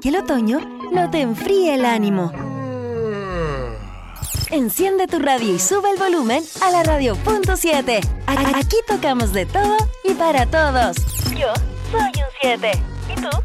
que el otoño no te enfríe el ánimo. Enciende tu radio y sube el volumen a la radio.7. Aquí tocamos de todo y para todos. Yo soy un 7. ¿Y tú?